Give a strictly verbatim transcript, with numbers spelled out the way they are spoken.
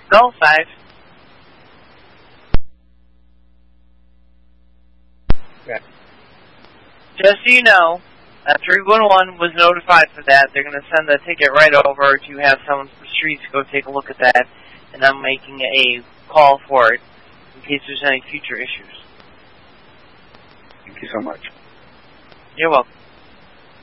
No, five. Okay. Just so you know, uh, three one one was notified for that. They're going to send the ticket right over to have someone from the streets go take a look at that, and I'm making a call for it in case there's any future issues. Thank you so much. You're welcome.